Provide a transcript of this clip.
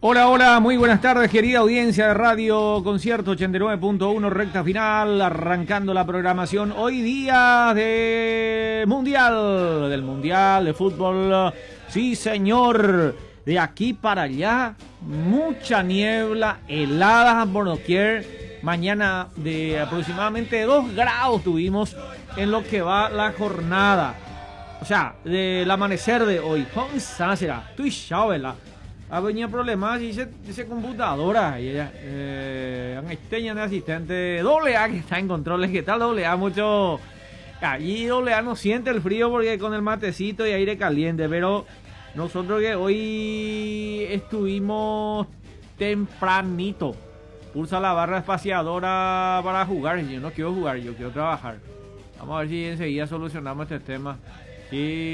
Hola, hola, muy buenas tardes, querida audiencia de Radio Concierto 89.1, recta final, arrancando la programación. Hoy día del Mundial de Fútbol. Sí, señor, de aquí para allá, mucha niebla, heladas por doquier. Mañana de aproximadamente 2 grados tuvimos en lo que va la jornada. O sea, del amanecer de hoy. Será, tú y ¿verdad? Ha venido problemas y dice computadora y ella Anesteña de asistente AA que está en controles. ¿Qué tal AA? Mucho allí AA no siente el frío porque con el matecito y aire caliente, pero nosotros que hoy estuvimos tempranito, pulsa la barra espaciadora para jugar. Yo no quiero jugar, yo quiero trabajar. Vamos a ver si enseguida solucionamos este tema. Sí.